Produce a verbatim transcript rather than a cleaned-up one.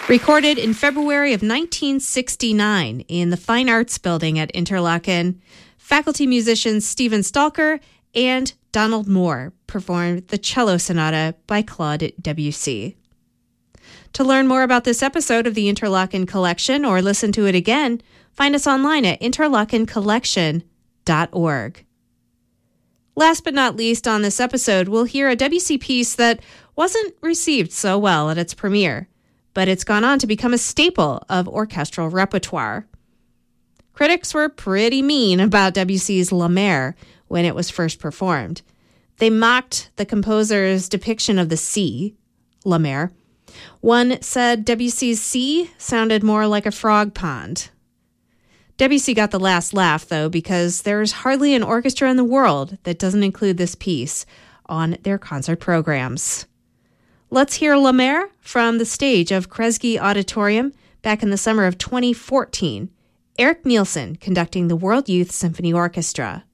Recorded in February of nineteen sixty-nine in the Fine Arts Building at Interlaken, faculty musicians Stephen Stalker and Donald Moore performed the Cello Sonata by Claude Debussy. To learn more about this episode of the Interlaken Collection or listen to it again, find us online at interlaken collection dot org. Last but not least on this episode, we'll hear a Debussy piece that wasn't received so well at its premiere, but it's gone on to become a staple of orchestral repertoire. Critics were pretty mean about Debussy's La Mer when it was first performed. They mocked the composer's depiction of the sea, La Mer. One said Debussy's sea sounded more like a frog pond. Debussy got the last laugh, though, because there's hardly an orchestra in the world that doesn't include this piece on their concert programs. Let's hear La Mer from the stage of Kresge Auditorium back in the summer of twenty fourteen. Eric Nielsen conducting the World Youth Symphony Orchestra.